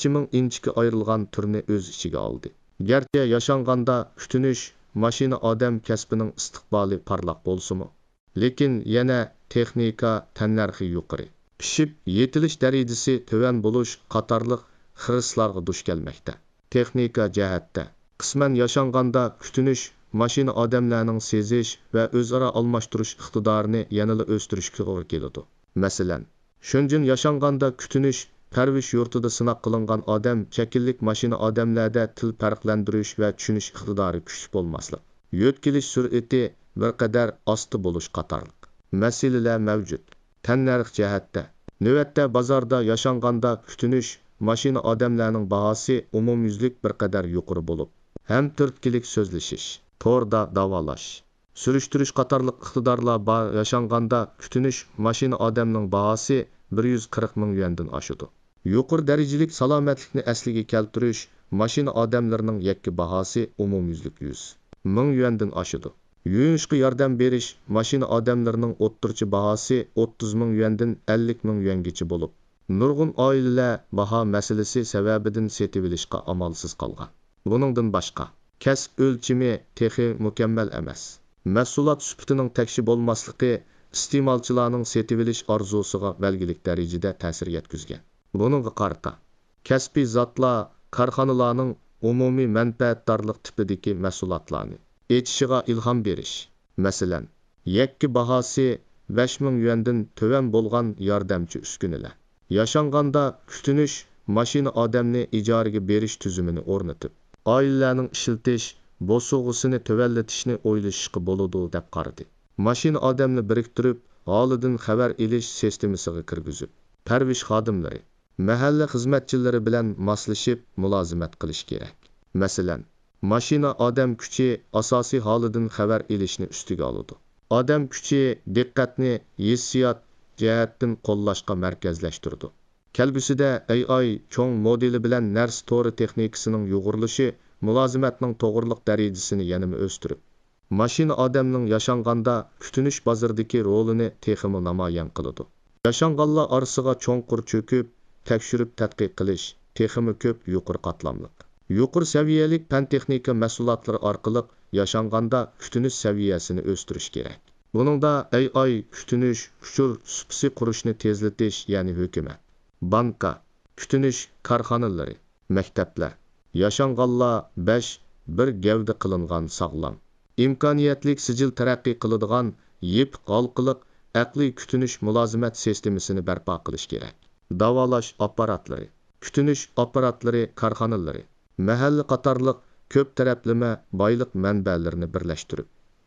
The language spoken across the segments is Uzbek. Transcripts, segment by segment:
necha ming inchga ayrilgan turni o'z ichiga oldi. Garchi yashanganda kutinish mashina odam kasbining istiqboli parlaq bo'lsa-mu, lekin yana texnika tannarxi yuqori, pishib yetilish darajasi tovan bo'lish qatorliq xirislarga duch kelmoqda. Texnika jihatda qisman yashanganda kutinish mashina odamlarning sezish va o'zaro almashtirish iqtidorini yanada o'stirishga to'g'ri keladi. Masalan, shunjin yashanganda kutinish parvish yurtida sinoq qilingan odam shakillik mashina odamlarda til farqlantirish va tushunish iqtidori kuchli bo'lmaslik, yo'tkilish sur'ati bir qadar osti bo'lish qatorliq masalalar mavjud. Tannarx jihatda navbatda bozorda yashanganda kutinish mashina odamlarning bahosi umumyuzlik bir qadar yuqori bo'lib, ham turtkilik so'zlashish, to'rda davolash, surishtirish qatorliq iqtidorlar bor yashanganda kutinish mashina odamning bahosi 140 ming yuandan oshadi. Yuqori darajalik salomatlikni asliga keltirish mashina odamlarining yakka bahosi umumyuzlik 100 ming yuandan oshadi. Yuyinishga yordam berish mashina odamlarining o'ttirchi bahosi 30 ming yuandan 50 ming yuangacha bo'lib, nurg'un oilalar baho masalasi sababidan setib olishga amalsiz qolgan. Buningdan boshqa kasb o'lchimi texi mukammal emas. Mahsulot sifatining tekshir bo'lmasligi iste'molchilarning setib olish orzusiga belgilik darajada ta'sir yetkazgan. Buningga qarata kasbiy zotlar korxonalarning umumiy manfaatdorlik tipidagi mahsulotlarni etishiga ilhom berish. Masalan, yakki bahosi 5000 yuandan tovan bo'lgan yordamchi uskunalar. Yashanganda kutinish mashina odamni ijaraga berish tuzumini o'rnatib, oilalarning ishiltish bosug'isini to'vallatishni o'ylashishga bo'ladi deb qaradi. Mashina odamni biriktirib, holidan xabar olish sistemasiga kirgizib, parvish xodimlari, mahalla xizmatchilari bilan moslashib mulozimat qilish kerak. Masalan, mashina odam kuchi asosiy holidan xabar olishni ustiga oladi. Odam kuchi diqqatni hissiyot jihatdan qo'llashga markazlashtirdi. Kelgusida AI cho'ng modeli bilan nars to'ri texnikasining yo'g'irilishi mulozimatning to'g'riliq darajasini yanada o'stirib, mashina odamning yashanganda kutinish bozoridagi rolini texmi namoyon qiladi. Yashanganlar orasiga cho'nqur cho'kib, tekshirib tadqiq qilish texmi ko'p yuqori qatlamliq. Yuqori saviyalik fan texnika mahsulotlari orqali yashanganda kutinish saviyasini o'stirish kerak. Buningda AI kutinish uchur supsi qurishni tezlatish, ya'ni hukumat, banka, kutinish korxonalari, maktablar, yashanganlar 5 bir gavda qilingan sog'lom, imkoniyatlik sijil taraqqiy qiladigan yip qalqiliq aqliy kutinish mulozimat sistemasini barpo qilish kerak. Davolash apparatlari, kutinish apparatlari korxonalari, mahalla qatorliq ko'p taraflama boylik manbalarini birlashtirib,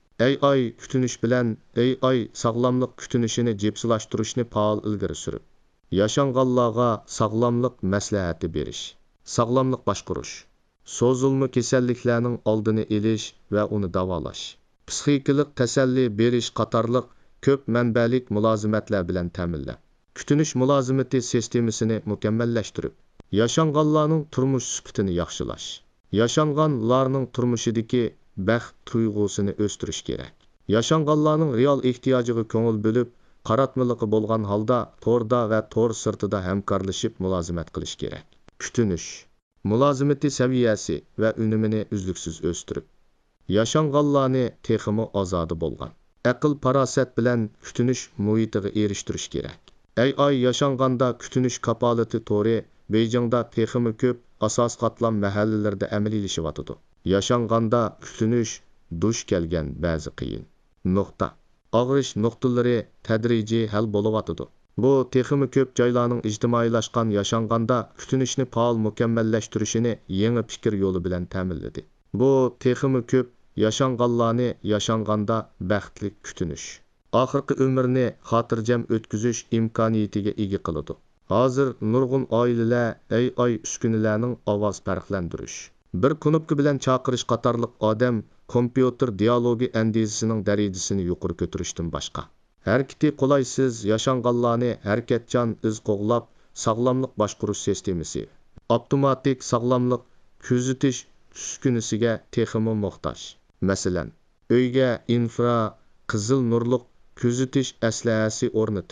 AI kutinish bilan AI sog'lomlik kutinishini jepsilashtirishni faol ilgari surib, yashanganlarga sog'lomlik maslahati berish, sog'lomlik boshqarish, so'zilma kasalliklarning oldini olish va uni davolash, psixikalik tasalli berish qatorliq ko'p manbalik mulozimatlar bilan ta'minlab, kutinish mulozimati sistemasini mukammallashtirib, yashanganlarning turmush sifatini yaxshilash, yashanganlarning turmushidagi baxt tuyg'usini o'stirish kerak. Yashanganlarning real ehtiyojiga ko'ngil bo'lib, qaratmiliqi bo'lgan holda to'rda va to'r sirtida hamkorlashib mulozimat qilish kerak. Kutinish mulozimati saviyasi va unumini uzluksiz o'stirib, yashanganlarni texmi ozodi bo'lgan aql farosat bilan kutinish muhitiga erishtirish kerak. AI yashanganda kutinish kapolati to'ri Beijingda texmi ko'p asos qatlam mahallalarda amaliylashyotidi. Yashanganda kutinish dush kelgan ba'zi qiyin nuqta, og'rish nuqtalari tadrijiy hal bo'layotidi. Bu texmi ko'p joylarning ijtimoiylashgan yashanganda kutinishni faol mukammallashtirishini yangi fikr yo'li bilan ta'minladi. Bu texmi ko'p yashanganlarni yashanganda baxtli kutinish, oxirgi umrni xotirjam o'tkazish imkoniyatiga ega qiladi. Hozir nurg'un oilalar AI uskunalarning ovoz farqlantirish, bir knopka bilan chaqirish qatorliq odam kompyuter dialogi andizasining darajasini yuqori ko'tarishdan boshqa harakati qulaysiz yashanganlarni harakatchan iz qo'g'lab sog'lomlik boshqaruv sistemasi, avtomatik sog'lomlik kuzatish uskunasiga texmi muhtoj. Masalan, uyga infra qizil nurliq kuzatish aslahasi o'rnatib,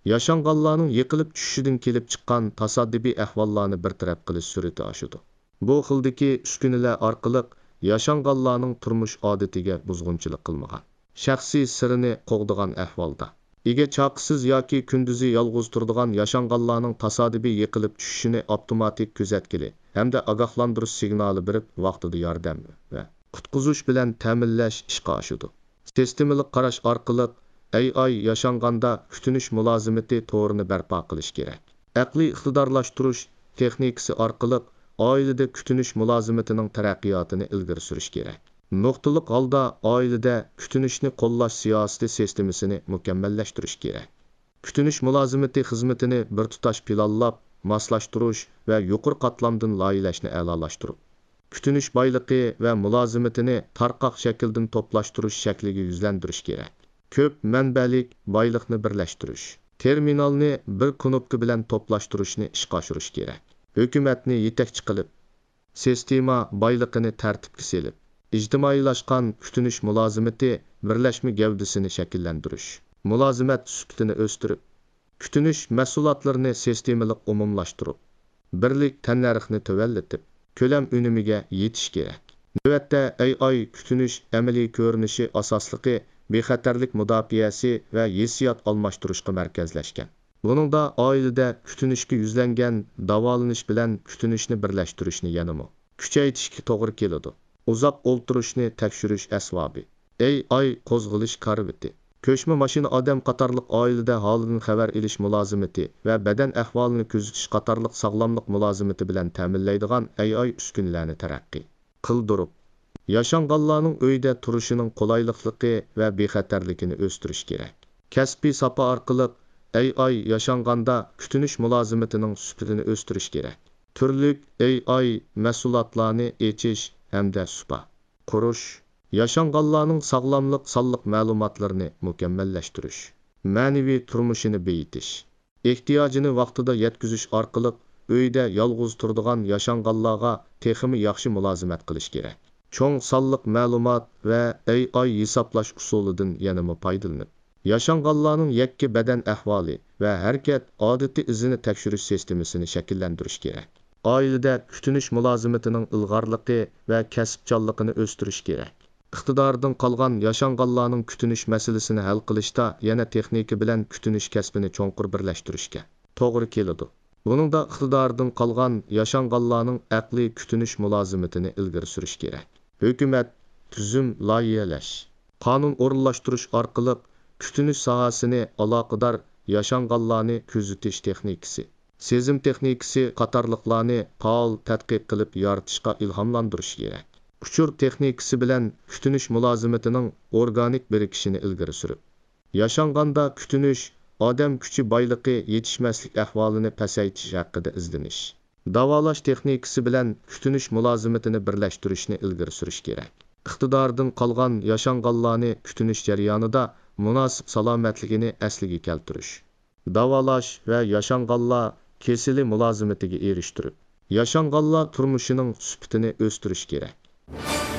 Yashanganlarning yiqilib tushishidan kelib chiqqan tasodifiy ahvollarni bartaraf qilish surati oshidi. Bu xildagi uskunalar orqali yashanganlarning turmush odatiga buzg'unchilik qilmagan. Shaxsiy sirini qo'g'digan ahvolda. Ega chaqisiz yoki kunduzi yolg'iz turadigan yashanganlarning tasodifiy yiqilib tushishini avtomatik kuzatkili hamda ogohlantirish signali berib vaqtida yordam va qutqizish bilan ta'minlash ishga oshidi. Sistemalik qarash orqali AI yashanganda kutinish mulozimati to'g'rini barpo qilish kerak. Aqliy iqtidorlashtirish texnikasi orqali oilada kutinish mulozimatining taraqqiyotini ilgari surish kerak. Nuqtaliq holda oilada kutinishni qo'llash siyosati sistemasini mukammallashtirish kerak. Kutinish mulozimati xizmatini bir tutash planlab, moslashtirish va yuqori qatlamdan loyihalashni a'lolashtirib, kutinish boyligi va mulozimatini tarqoq shakldan to'plashtirish shakliga yuzlantirish kerak. Ko'p manbalik boyliqni birlashtirish, terminalni bir knopka bilan to'plashtirishni ishga oshirish kerak. Hukumatni yetakchi qilib, sistema boyliqini tartibga solib, ijtimoiylashgan kutinish mulozimati birlashma gavdasini shakllantirish, mulozimat sifatini o'stirib, kutinish mahsulotlarini sistemalik umumlashtirib, birlik tannarxni tuvallatib, ko'lam unimiga yetish kerak. Navbatda AI kutinish amaliy ko'rinishi asosligi bexatarlik mudofaasi va hissiyot almashtirishga markazlashgan. Buningda oilada kutinishga yuzlangan davolanish bilan kutinishni birlashtirishni yanamo kuchaytirishga to'g'ri keladi. Uzoq o'ltirishni tekshirish asbobi, AI qo'zg'alish karviti, ko'chma mashina odam qatorliq oilada holidan xabar olish mulozimati va badan ahvolini kuzatish qatorliq sog'lomlik mulozimati bilan ta'minlaydigan AI uskunlarni taraqqiy qildirib, yashanganlarning uyda turishining qulaylikligi va bexatarligini o'stirish kerak. Kasbiy soha orqali AI yashanganda kutinish mulozimatining sifatini o'stirish kerak. Turli AI mahsulotlarni echish hamda supa qurish, yashanganlarning sog'lomlik sonliq ma'lumotlarini mukammallashtirish, ma'naviy turmushini beyitish, ehtiyojini vaqtida yetkazish orqali uyda yolg'iz turadigan yashanganlarga texmi yaxshi mulozimat qilish kerak. Cho'ng sonliq ma'lumot va AI hisoblash usulidan yanama foydalanib, yashanganlarning yakka badan ahvoli va harakat odatiy izini tekshirish sistemasini shakllantirish kerak. Oilada kutinish mulozimatining ilg'orligi va kasbchanligini o'stirish kerak. Iqtidordan qolgan yashanganlarning kutinish masalasini hal qilishda yana texnika bilan kutinish kasbini cho'nqur birlashtirishga to'g'ri keladi. Buningda iqtidordan qolgan yashanganlarning aqliy kutinish mulozimatini ilgari surish kerak. Hukumat tuzum loyihalash, qonun o'rinlashtirish orqali kutinish sohasini aloqador yashanganlarni kuzatish texnikasi, sezim texnikasi qatorliqlarni faol tadqiq qilib yoritishga ilhomlantirish kerak. Uchur texnikasi bilan kutinish mulozimatining organik birikishini ilgari surib, yashanganda kutinish odam kuchi boyligi yetishmaslik ahvolini pasaytirish haqida izlanish, davolash texnikasi bilan kutinish mulozimatini birlashtirishni ilgari surish kerak. Iqtidordan qolgan yashanganlarni kutinish jarayonida munosib salomatligini asliga keltirish, davolash va yashanganlar kesili mulozimatiga erishtirib, yashanganlar turmushining sifatini o'stirish kerak.